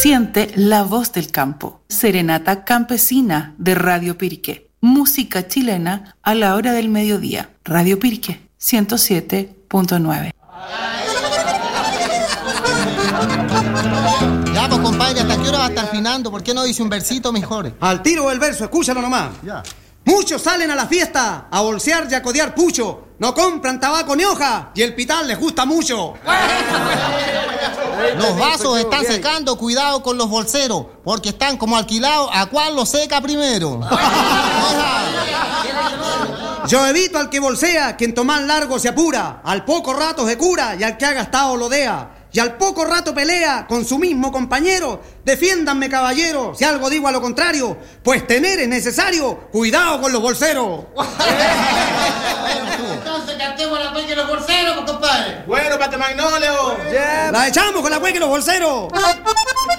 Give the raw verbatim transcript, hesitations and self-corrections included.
Siente la voz del campo. Serenata campesina de Radio Pirque. Música chilena a la hora del mediodía. Radio Pirque, ciento siete punto nueve. Ya, pues compadre, ¿hasta qué hora va a estar finando? ¿Por qué no dice un versito mejor? Al tiro del verso, escúchalo nomás. Ya. Muchos salen a la fiesta a bolsear y a codear pucho. No compran tabaco ni hoja y el pital les gusta mucho. Los vasos están secando, cuidado con los bolseros, porque están como alquilados, ¿a cuál lo seca primero? Yo evito al que bolsea, quien tomar largo se apura, al poco rato se cura y al que ha gastado lo dea. Y al poco rato pelea con su mismo compañero. Defiéndanme, caballero, si algo digo a lo contrario, pues tener es necesario. Cuidado con los bolseros. Entonces cantemos la cueca y los bolseros, pues, compadre. Bueno, Pate Magnolio. La echamos con la cueca y los bolseros.